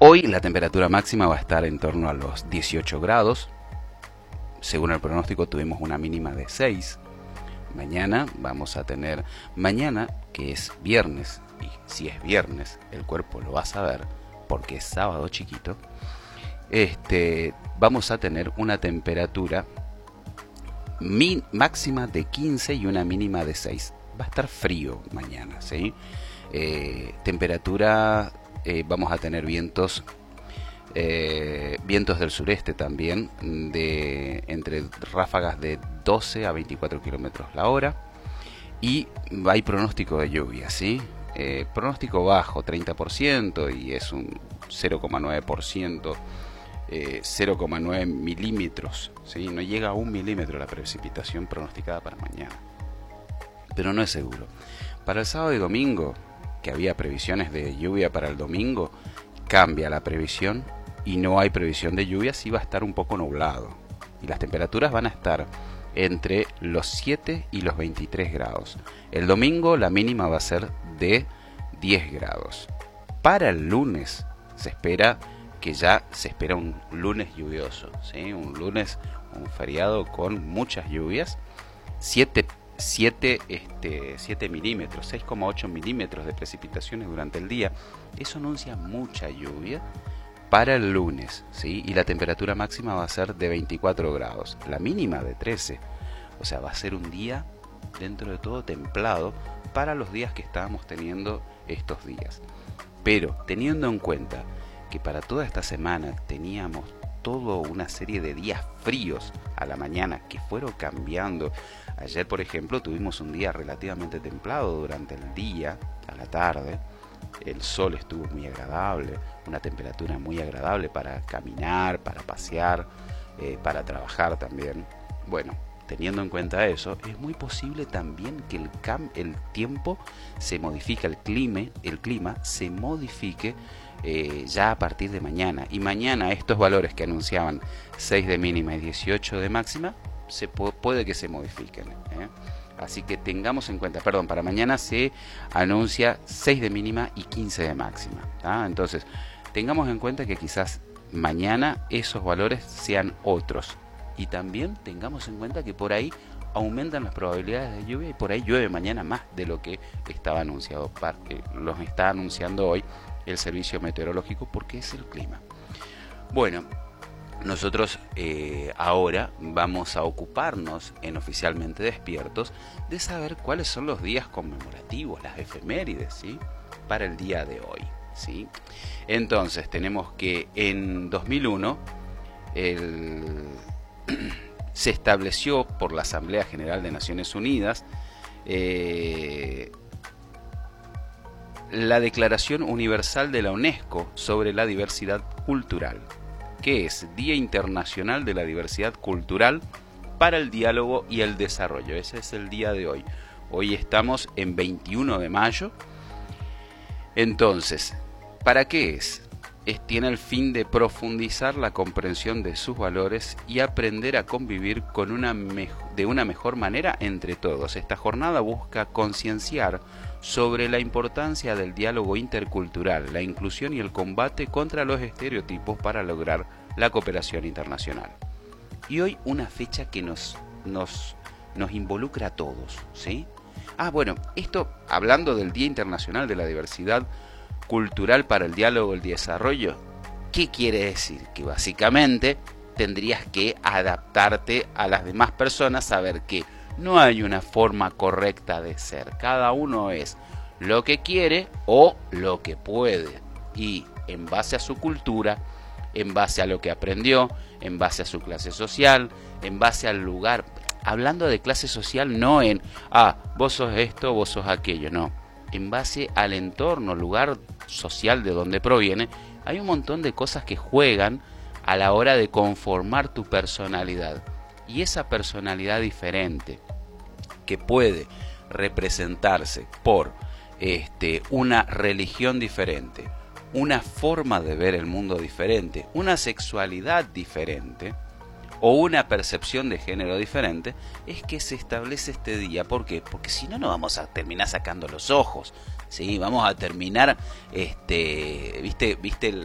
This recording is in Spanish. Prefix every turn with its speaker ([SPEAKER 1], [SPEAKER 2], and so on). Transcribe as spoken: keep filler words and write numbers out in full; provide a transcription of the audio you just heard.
[SPEAKER 1] Hoy la temperatura máxima va a estar en torno a los dieciocho grados. Según el pronóstico tuvimos una mínima de seis. Mañana vamos a tener, mañana que es viernes, y si es viernes el cuerpo lo va a saber porque es sábado chiquito, este, vamos a tener una temperatura min, máxima de quince y una mínima de seis. Va a estar frío mañana, ¿sí? Eh, temperatura, eh, vamos a tener vientos Eh, vientos del sureste también, de entre ráfagas de doce a veinticuatro kilómetros la hora, y hay pronóstico de lluvia, ¿sí? Eh, pronóstico bajo, treinta por ciento, y es un cero coma nueve por ciento, eh, cero coma nueve milímetros, ¿sí? No llega a un milímetro la precipitación pronosticada para mañana, pero no es seguro. Para el sábado y domingo, que había previsiones de lluvia para el domingo, cambia la previsión y no hay previsión de lluvia, sí va a estar un poco nublado. Y las temperaturas van a estar entre los siete y los veintitrés grados. El domingo la mínima va a ser de diez grados. Para el lunes se espera que ya se espera un lunes lluvioso, ¿sí? Un lunes, un feriado con muchas lluvias. siete, siete, este, siete milímetros, seis coma ocho milímetros de precipitaciones durante el día. Eso anuncia mucha lluvia para el lunes, ¿sí? Y la temperatura máxima va a ser de veinticuatro grados, la mínima de trece. O sea, va a ser un día dentro de todo templado para los días que estábamos teniendo estos días. Pero teniendo en cuenta que para toda esta semana teníamos toda una serie de días fríos a la mañana que fueron cambiando. Ayer, por ejemplo, tuvimos un día relativamente templado durante el día, a la tarde. El sol estuvo muy agradable, una temperatura muy agradable para caminar, para pasear, eh, para trabajar también. Bueno, teniendo en cuenta eso, es muy posible también que el, cam el tiempo se modifique, el clima, el clima se modifique eh, ya a partir de mañana. Y mañana estos valores que anunciaban seis de mínima y dieciocho de máxima, se pu puede que se modifiquen, ¿eh? Así que tengamos en cuenta, perdón, para mañana se anuncia seis de mínima y quince de máxima, ¿tá? Entonces, tengamos en cuenta que quizás mañana esos valores sean otros. Y también tengamos en cuenta que por ahí aumentan las probabilidades de lluvia y por ahí llueve mañana más de lo que estaba anunciado. Los está anunciando hoy el servicio meteorológico porque es el clima. Bueno, nosotros eh, ahora vamos a ocuparnos en Oficialmente Despiertos de saber cuáles son los días conmemorativos, las efemérides, ¿sí? Para el día de hoy, ¿sí? Entonces tenemos que en dos mil uno el, se estableció por la Asamblea General de Naciones Unidas eh, la Declaración Universal de la UNESCO sobre la Diversidad Cultural, que es Día Internacional de la Diversidad Cultural para el Diálogo y el Desarrollo. Ese es el día de hoy. Hoy estamos en veintiuno de mayo. Entonces, ¿para qué es? Es tiene el fin de profundizar la comprensión de sus valores y aprender a convivir con una de una mejor manera entre todos. Esta jornada busca concienciar sobre la importancia del diálogo intercultural, la inclusión y el combate contra los estereotipos para lograr la cooperación internacional. Y hoy una fecha que nos, nos, nos involucra a todos, ¿sí? Ah, bueno, esto hablando del Día Internacional de la Diversidad Cultural para el Diálogo y el Desarrollo, ¿qué quiere decir? Que básicamente tendrías que adaptarte a las demás personas, saber que no hay una forma correcta de ser. Cada uno es lo que quiere o lo que puede. Y en base a su cultura, en base a lo que aprendió, en base a su clase social, en base al lugar. Hablando de clase social, no en, ah, vos sos esto, vos sos aquello, no. En base al entorno, lugar social de donde proviene, hay un montón de cosas que juegan a la hora de conformar tu personalidad. Y esa personalidad diferente, que puede representarse por este, una religión diferente, una forma de ver el mundo diferente, una sexualidad diferente o una percepción de género diferente, es que se establece este día. ¿Por qué? Porque si no, no vamos a terminar sacando los ojos, ¿sí? Vamos a terminar, este, viste, viste